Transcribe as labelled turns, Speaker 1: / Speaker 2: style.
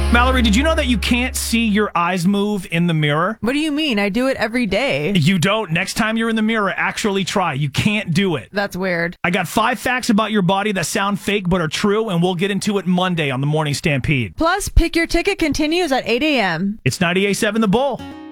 Speaker 1: Mallory, did you know that you can't see your eyes move in the mirror?
Speaker 2: What do you mean? I do it every day.
Speaker 1: You don't. Next time you're in the mirror, actually try. You can't do it.
Speaker 2: That's weird.
Speaker 1: I got 5 facts about your body that sound fake but are true, and we'll get into it Monday on the Morning Stampede.
Speaker 2: Plus, Pick Your Ticket continues at 8 a.m.
Speaker 1: It's 98.7 The Bull.